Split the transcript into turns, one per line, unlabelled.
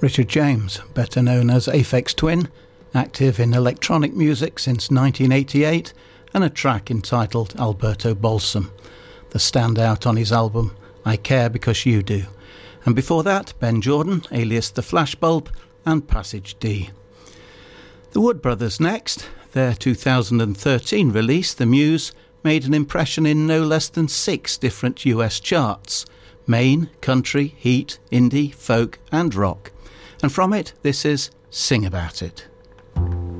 Richard James, better known as Aphex Twin, active in electronic music since 1988, and a track entitled Alberto Balsam, the standout on his album I Care Because You Do. And before that, Ben Jordan, alias The Flashbulb, and Passage D. The Wood Brothers next. Their 2013 release, The Muse, made an impression in no less than 6 different US charts: Main, Country, Heat, Indie, Folk and Rock. And from it, this is Sing About It.